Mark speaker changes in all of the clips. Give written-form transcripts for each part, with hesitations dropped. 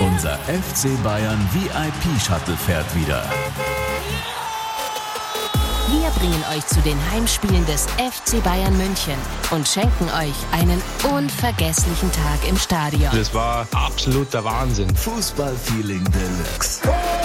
Speaker 1: Unser FC Bayern VIP-Shuttle fährt wieder.
Speaker 2: Wir bringen euch zu den Heimspielen des FC Bayern München und schenken euch einen unvergesslichen Tag im Stadion.
Speaker 3: Das war absoluter Wahnsinn.
Speaker 1: Fußballfeeling Deluxe.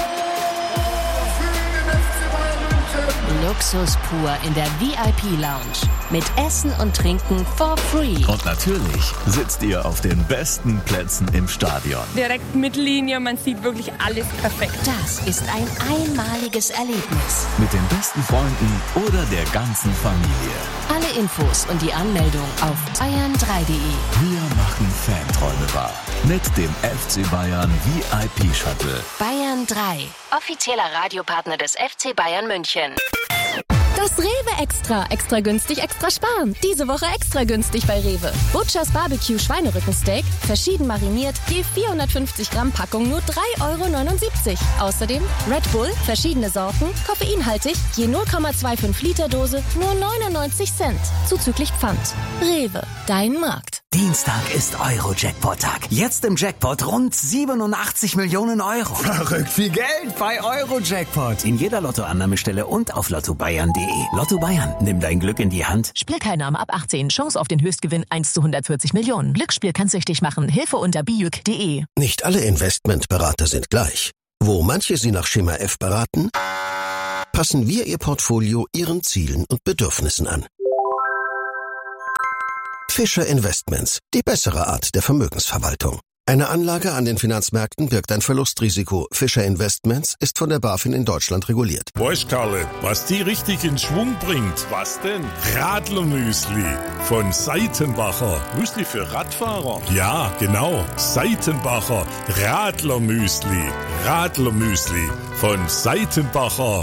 Speaker 2: Luxus pur in der VIP-Lounge. Mit Essen und Trinken for free.
Speaker 1: Und natürlich sitzt ihr auf den besten Plätzen im Stadion.
Speaker 4: Direkt Mittellinie, man sieht wirklich alles perfekt.
Speaker 2: Das ist ein einmaliges Erlebnis.
Speaker 1: Mit den besten Freunden oder der ganzen Familie.
Speaker 2: Alle Infos und die Anmeldung auf bayern3.de.
Speaker 1: Wir machen Fanträume wahr. Mit dem FC Bayern VIP-Shuttle.
Speaker 2: Bayern 3, offizieller Radiopartner des FC Bayern München.
Speaker 5: Das Rewe Extra. Extra günstig, extra sparen. Diese Woche extra günstig bei Rewe. Butchers Barbecue Schweinerückensteak, verschieden mariniert, je 450 Gramm Packung nur 3,79 €. Außerdem Red Bull, verschiedene Sorten, koffeinhaltig, je 0,25 Liter Dose, nur 99 Cent. Zuzüglich Pfand. Rewe, dein Markt.
Speaker 6: Dienstag ist Euro-Jackpot-Tag. Jetzt im Jackpot rund 87 Millionen Euro. Verrückt viel Geld bei Euro-Jackpot. In jeder Lottoannahmestelle und auf lottobayern.de. Lotto Bayern, nimm dein Glück in die Hand.
Speaker 7: Spielteilnahme ab 18. Chance auf den Höchstgewinn 1 zu 140 Millionen. Glücksspiel kann süchtig machen. Hilfe unter bijuk.de.
Speaker 8: Nicht alle Investmentberater sind gleich. Wo manche Sie nach Schema F beraten, passen wir Ihr Portfolio Ihren Zielen und Bedürfnissen an. Fischer Investments, die bessere Art der Vermögensverwaltung. Eine Anlage an den Finanzmärkten birgt ein Verlustrisiko. Fischer Investments ist von der BaFin in Deutschland reguliert.
Speaker 9: Weißt, Karle, was die richtig in Schwung bringt? Was denn? Radlermüsli von Seitenbacher. Müsli für Radfahrer? Ja, genau. Seitenbacher Radlermüsli. Radlermüsli von Seitenbacher.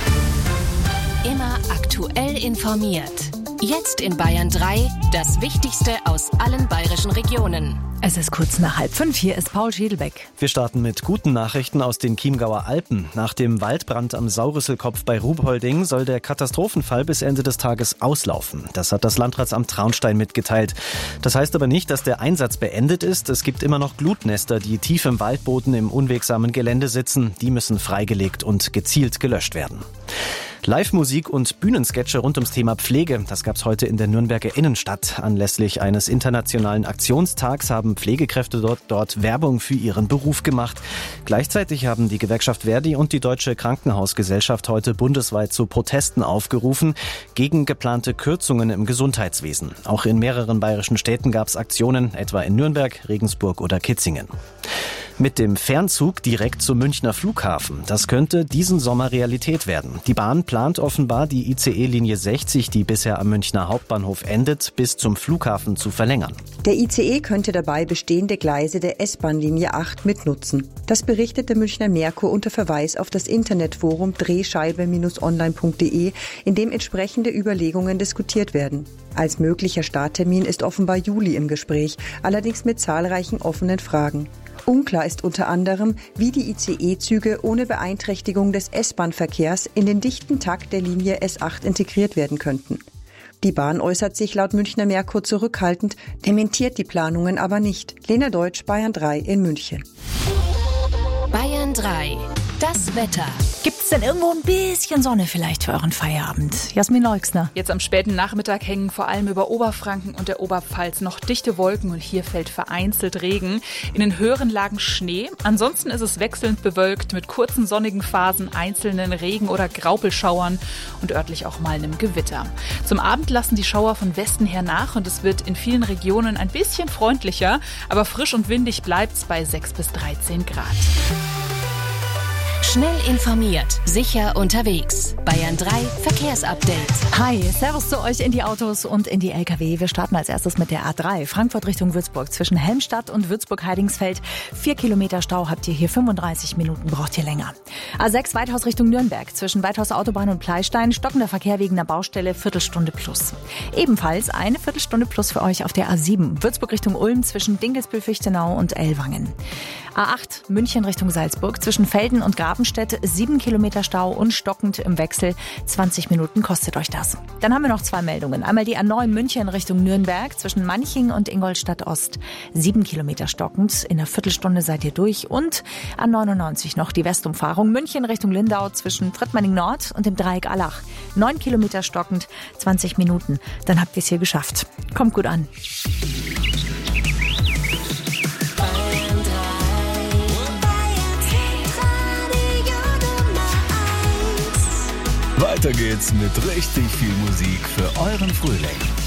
Speaker 2: Immer aktuell informiert. Jetzt in Bayern 3, das Wichtigste aus allen bayerischen Regionen.
Speaker 10: Es ist kurz nach 4:30. Hier ist Paul Schädelbeck.
Speaker 11: Wir starten mit guten Nachrichten aus den Chiemgauer Alpen. Nach dem Waldbrand am Saurüsselkopf bei Ruhpolding soll der Katastrophenfall bis Ende des Tages auslaufen. Das hat das Landratsamt Traunstein mitgeteilt. Das heißt aber nicht, dass der Einsatz beendet ist. Es gibt immer noch Glutnester, die tief im Waldboden im unwegsamen Gelände sitzen. Die müssen freigelegt und gezielt gelöscht werden. Live-Musik und Bühnensketche rund ums Thema Pflege, das gab's heute in der Nürnberger Innenstadt. Anlässlich eines internationalen Aktionstags haben Pflegekräfte dort Werbung für ihren Beruf gemacht. Gleichzeitig haben die Gewerkschaft Verdi und die Deutsche Krankenhausgesellschaft heute bundesweit zu Protesten aufgerufen gegen geplante Kürzungen im Gesundheitswesen. Auch in mehreren bayerischen Städten gab's Aktionen, etwa in Nürnberg, Regensburg oder Kitzingen. Mit dem Fernzug direkt zum Münchner Flughafen. Das könnte diesen Sommer Realität werden. Die Bahn plant offenbar, die ICE-Linie 60, die bisher am Münchner Hauptbahnhof endet, bis zum Flughafen zu verlängern.
Speaker 12: Der ICE könnte dabei bestehende Gleise der S-Bahn-Linie 8 mitnutzen. Das berichtete Münchner Merkur unter Verweis auf das Internetforum drehscheibe-online.de, in dem entsprechende Überlegungen diskutiert werden. Als möglicher Starttermin ist offenbar Juli im Gespräch, allerdings mit zahlreichen offenen Fragen. Unklar ist unter anderem, wie die ICE-Züge ohne Beeinträchtigung des S-Bahn-Verkehrs in den dichten Takt der Linie S8 integriert werden könnten. Die Bahn äußert sich laut Münchner Merkur zurückhaltend, dementiert die Planungen aber nicht. Lena Deutsch, Bayern 3 in München.
Speaker 2: Bayern 3, das Wetter.
Speaker 10: Gibt es denn irgendwo ein bisschen Sonne vielleicht für euren Feierabend? Jasmin Leuxner.
Speaker 13: Jetzt am späten Nachmittag hängen vor allem über Oberfranken und der Oberpfalz noch dichte Wolken und hier fällt vereinzelt Regen. In den höheren Lagen Schnee. Ansonsten ist es wechselnd bewölkt mit kurzen sonnigen Phasen, einzelnen Regen- oder Graupelschauern und örtlich auch mal einem Gewitter. Zum Abend lassen die Schauer von Westen her nach und es wird in vielen Regionen ein bisschen freundlicher, aber frisch und windig bleibt's bei 6 bis 13 Grad.
Speaker 2: Schnell informiert, sicher unterwegs. Bayern 3 Verkehrsupdate.
Speaker 10: Hi, servus zu euch in die Autos und in die LKW. Wir starten als erstes mit der A3, Frankfurt Richtung Würzburg. Zwischen Helmstadt und Würzburg-Heidingsfeld 4 Kilometer Stau habt ihr hier, 35 Minuten braucht ihr länger. A6 Weithaus Richtung Nürnberg. Zwischen Weithaus Autobahn und Pleistein stockender Verkehr wegen der Baustelle, Viertelstunde plus. Ebenfalls eine Viertelstunde plus für euch auf der A7. Würzburg Richtung Ulm zwischen Dinkelsbühl-Fichtenau und Ellwangen. A8 München Richtung Salzburg zwischen Velden und Grabenstedt 7 Kilometer Stau und stockend im Wechsel. 20 Minuten kostet euch das. Dann haben wir noch 2 Meldungen. Einmal die A9 München Richtung Nürnberg zwischen Manching und Ingolstadt Ost. 7 Kilometer stockend. In einer Viertelstunde seid ihr durch. Und A99 noch die Westumfahrung München Richtung Lindau zwischen Friedmanning Nord und dem Dreieck Allach. 9 Kilometer stockend, 20 Minuten. Dann habt ihr es hier geschafft. Kommt gut an.
Speaker 1: Weiter geht's mit richtig viel Musik für euren Frühling.